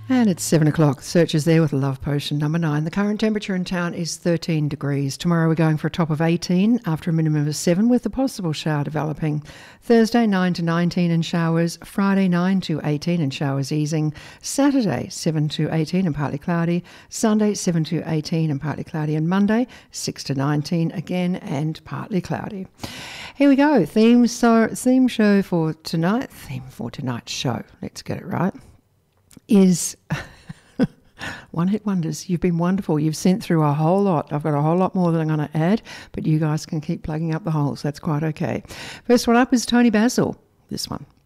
And it's 7 o'clock. Search is there with a Love Potion number 9. The current temperature in town is 13 degrees. Tomorrow we're going for a top of 18 after a minimum of 7 with a possible shower developing. Thursday 9 to 19 and showers. Friday 9 to 18 and showers easing. Saturday 7 to 18 and partly cloudy. Sunday 7 to 18 and partly cloudy. And Monday 6 to 19 again and partly cloudy. Here we go. Theme show for tonight. Theme for tonight's show. Let's get it right. Is One Hit Wonders. You've been wonderful. You've sent through a whole lot. I've got a whole lot more that I'm going to add, but you guys can keep plugging up the holes. That's quite okay. First one up is Tony Basil. This one.